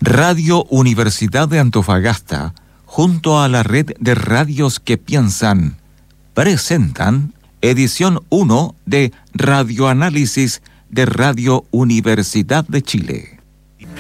Radio Universidad de Antofagasta, junto a la red de radios que piensan, presentan edición 1 de Radioanálisis de Radio Universidad de Chile.